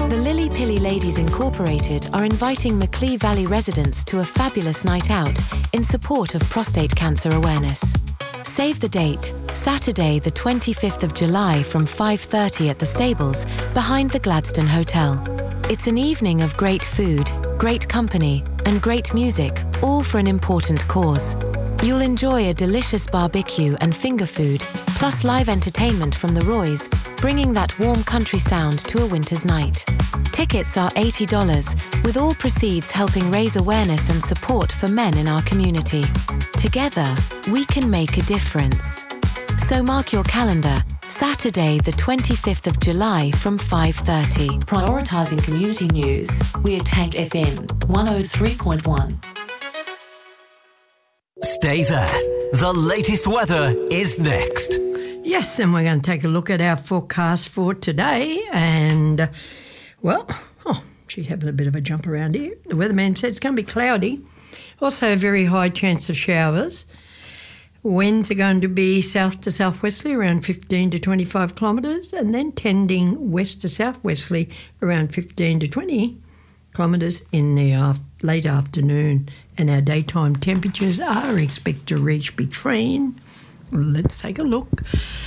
The Lily Pilly Ladies Incorporated are inviting Macleay Valley residents to a fabulous night out in support of prostate cancer awareness. Save the date, Saturday the 25th of July from 5:30 at the stables behind the Gladstone Hotel. It's an evening of great food, great company and great music, all for an important cause. You'll enjoy a delicious barbecue and finger food, plus live entertainment from the Roys, bringing that warm country sound to a winter's night. Tickets are $80, with all proceeds helping raise awareness and support for men in our community. Together, we can make a difference. So mark your calendar, Saturday the 25th of July from 5:30. Prioritising community news, we're Tank FM 103.1. Stay there. The latest weather is next. Yes, and we're going to take a look at our forecast for today. And, she's having a bit of a jump around here. The weatherman said it's going to be cloudy. Also a very high chance of showers. Winds are going to be south to southwesterly around 15 to 25 kilometres, and then tending west to southwesterly around 15 to 20 kilometres in the late afternoon. And our daytime temperatures are expected to reach between, let's take a look,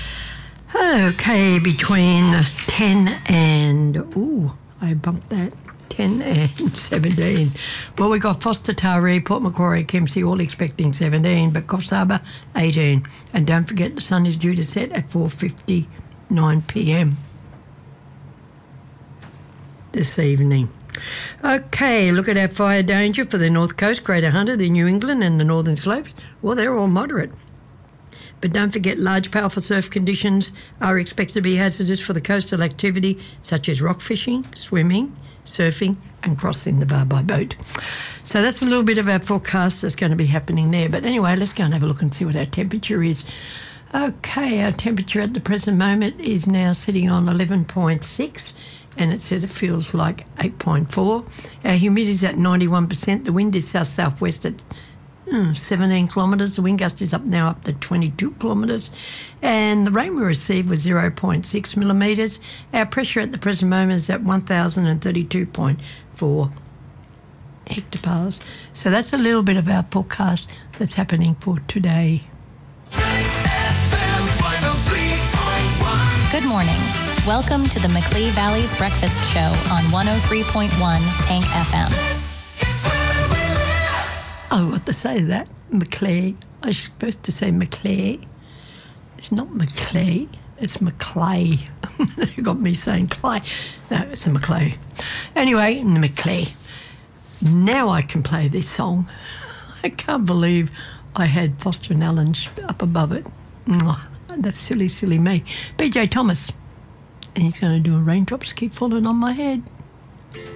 between 10 and, I bumped that, 10 and 17. Well, we got Foster, Taree, Port Macquarie, Kempsey all expecting 17, but Coffs Harbour 18. And don't forget the sun is due to set at 4:59 p.m. this evening. Okay, look at our fire danger for the North Coast, Greater Hunter, the New England and the Northern Slopes. Well, they're all moderate. But don't forget large, powerful surf conditions are expected to be hazardous for the coastal activity such as rock fishing, swimming, surfing and crossing the bar by boat. So that's a little bit of our forecast that's going to be happening there. But anyway, let's go and have a look and see what our temperature is. Okay, our temperature at the present moment is now sitting on 11.6 and it says it feels like 8.4. Our humidity is at 91%. The wind is south-southwest at 17 kilometres. The wind gust is up to 22 kilometres. And the rain we received was 0.6 millimetres. Our pressure at the present moment is at 1,032.4 hectopascals. So that's a little bit of our forecast that's happening for today. Good morning. Welcome to the Macleay Valley's Breakfast Show on 103.1 Tank FM. I got to say that. Macleay. I was supposed to say Macleay. It's not Macleay. It's Macleay. You got me saying Clay. No, it's a Macleay. Anyway, Macleay. Now I can play this song. I can't believe I had Foster and Allen up above it. That's silly, silly me. BJ Thomas. And he's going to do a Raindrops Keep Falling on My Head.